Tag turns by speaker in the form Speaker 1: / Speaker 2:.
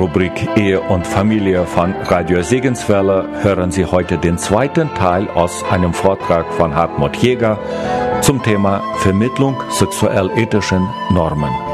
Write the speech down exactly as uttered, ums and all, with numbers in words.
Speaker 1: Rubrik Ehe und Familie von Radio Segenswelle hören Sie heute den zweiten Teil aus einem Vortrag von Hartmut Jäger zum Thema Vermittlung sexuell-ethischen Normen.